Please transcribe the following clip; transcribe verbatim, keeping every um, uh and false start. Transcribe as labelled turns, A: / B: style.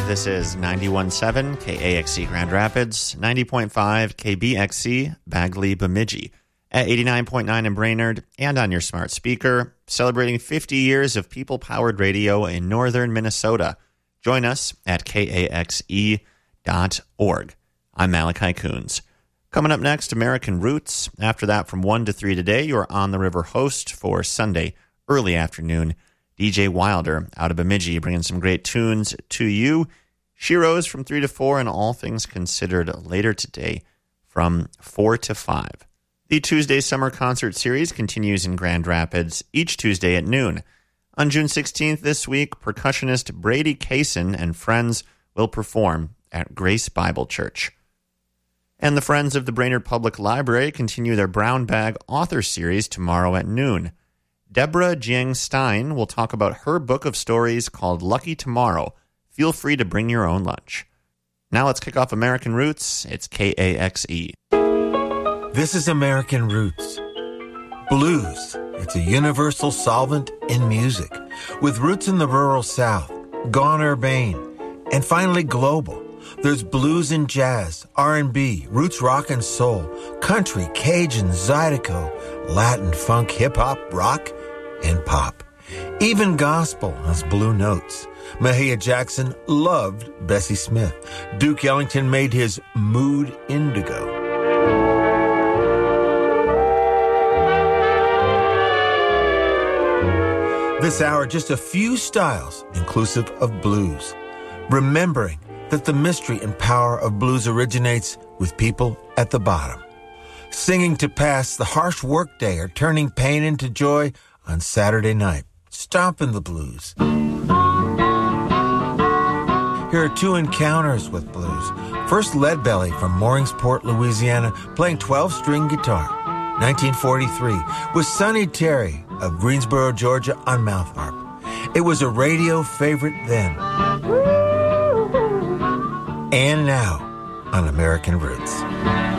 A: This is ninety-one point seven K A X C Grand Rapids, ninety point five K B X C Bagley Bemidji, at eighty-nine point nine in Brainerd, and on your smart speaker, celebrating fifty years of people-powered radio in northern Minnesota. Join us at K A X E dot org. I'm Malachi Coons. Coming up next, American Roots. After that, from one to three today, your On the River host for Sunday, early afternoon, D J Wilder out of Bemidji, bringing some great tunes to you. Sheroes from three to four, and All Things Considered later today from four to five. The Tuesday Summer Concert Series continues in Grand Rapids each Tuesday at noon. On June sixteenth this week, percussionist Brady Kaysen and friends will perform at Grace Bible Church. And the Friends of the Brainerd Public Library continue their Brown Bag Author Series tomorrow at noon. Deborah Jiang Stein will talk about her book of stories called Lucky Tomorrow. Feel free to bring your own lunch. Now let's kick off American Roots. It's K A X E.
B: This is American Roots. Blues. It's a universal solvent in music, with roots in the rural South, gone urbane, and finally global. There's blues and jazz, R and B, roots rock and soul, country, Cajun, Zydeco, Latin, funk, hip-hop, rock, and pop. Even gospel has blue notes. Mahalia Jackson loved Bessie Smith. Duke Ellington made his mood indigo. This hour, just a few styles inclusive of blues. Remembering that the mystery and power of blues originates with people at the bottom. Singing to pass the harsh workday or turning pain into joy on Saturday night. Stomping the blues. Here are two encounters with blues. First, Leadbelly from Mooringsport, Louisiana, playing twelve-string guitar. nineteen forty-three, with Sonny Terry of Greensboro, Georgia, on mouth harp. It was a radio favorite then. And now on American Roots.